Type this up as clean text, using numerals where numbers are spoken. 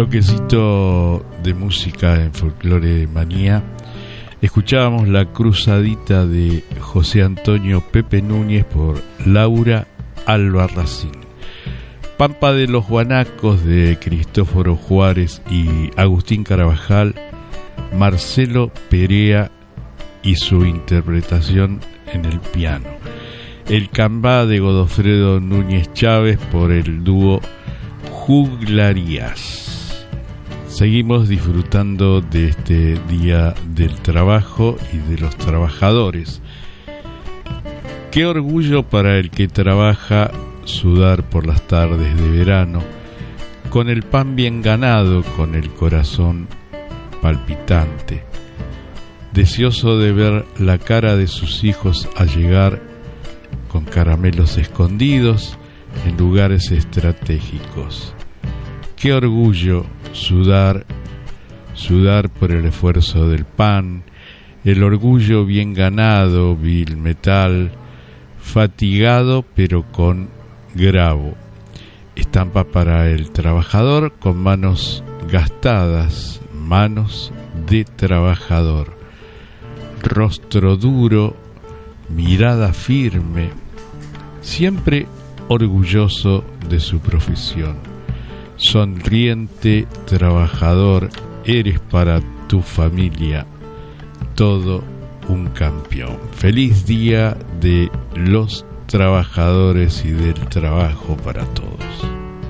bloquecito de música en Folclore Manía, escuchábamos La Cruzadita de José Antonio Pepe Núñez por Laura Albarracín. Pampa de los Guanacos de Cristóforo Juárez y Agustín Carabajal, Marcelo Perea y su interpretación en el piano. El Cambá de Godofredo Núñez Chávez por el dúo Juglarías. Seguimos disfrutando de este Día del Trabajo y de los trabajadores. Qué orgullo para el que trabaja sudar por las tardes de verano, con el pan bien ganado, con el corazón palpitante, deseoso de ver la cara de sus hijos al llegar con caramelos escondidos en lugares estratégicos. Qué orgullo sudar por el esfuerzo del pan, el orgullo bien ganado, vil metal, fatigado pero con grabo. Estampa para el trabajador con manos gastadas, manos de trabajador. Rostro duro, mirada firme, siempre orgulloso de su profesión. Sonriente trabajador, eres para tu familia todo un campeón. Feliz Día de los Trabajadores y del Trabajo para todos.